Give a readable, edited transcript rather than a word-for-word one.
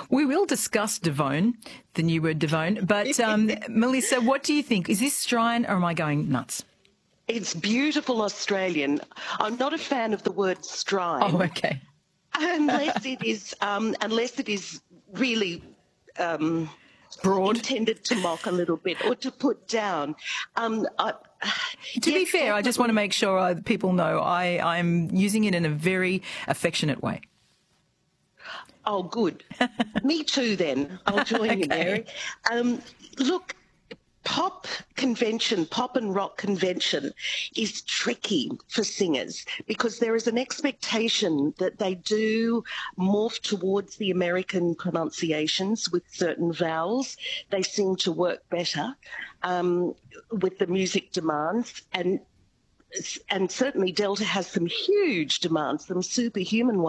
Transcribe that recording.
We will discuss Devone, the new word Devone. But Melissa, what do you think? Is this Strine or am I going nuts? It's beautiful Australian. I'm not a fan of the word strine. Oh, okay. Unless it is really Broad. intended to mock a little bit or to put down. To be fair, I just want to make sure people know I'm using it in a very affectionate way. Oh, good. Me too, then. I'll join you, Mary. Look, pop and rock convention is tricky for singers because there is an expectation that they do morph towards the American pronunciations with certain vowels. They seem to work better with the music demands, and certainly Delta has some huge demands, some superhuman ones.